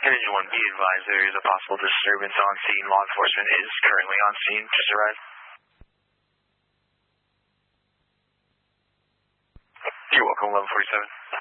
Engine 1, be advised there is a possible disturbance on scene. Law enforcement is currently on scene. Just arrived. You're welcome, 1147.